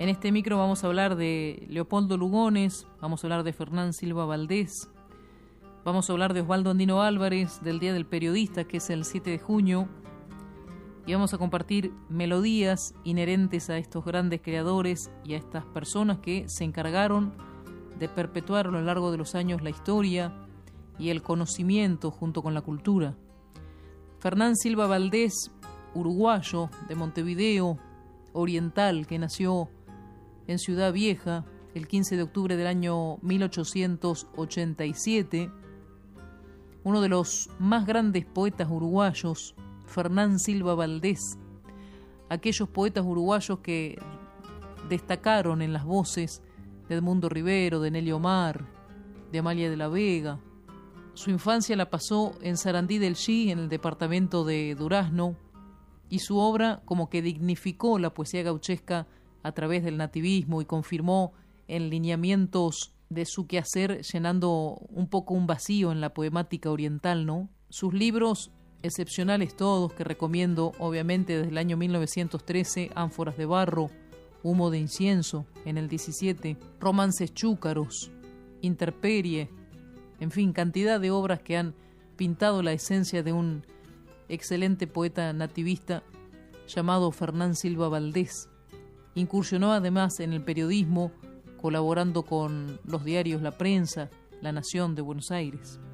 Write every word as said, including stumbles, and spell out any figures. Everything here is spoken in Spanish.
En este micro vamos a hablar de Leopoldo Lugones, vamos a hablar de Fernán Silva Valdés, vamos a hablar de Osvaldo Andino Álvarez, del Día del Periodista, que es el siete de junio, y vamos a compartir melodías inherentes a estos grandes creadores y a estas personas que se encargaron de perpetuar a lo largo de los años la historia y el conocimiento junto con la cultura. Fernán Silva Valdés, uruguayo de Montevideo, oriental, que nació en Ciudad Vieja el quince de octubre del año mil ochocientos ochenta y siete, uno de los más grandes poetas uruguayos, Fernán Silva Valdés, aquellos poetas uruguayos que destacaron en las voces de Edmundo Rivero, de Nelly Omar, de Amalia de la Vega. Su infancia la pasó en Sarandí del Xi, en el departamento de Durazno, y su obra como que dignificó la poesía gauchesca a través del nativismo y confirmó en lineamientos de su quehacer, llenando un poco un vacío en la poemática oriental, ¿no? Sus libros, excepcionales todos, que recomiendo obviamente desde el año mil novecientos trece, Ánforas de Barro, Humo de Incienso, en el diecisiete, Romances Chúcaros, Interperie, en fin, cantidad de obras que han pintado la esencia de un excelente poeta nativista llamado Fernán Silva Valdés. Incursionó además en el periodismo, colaborando con los diarios La Prensa, La Nación de Buenos Aires.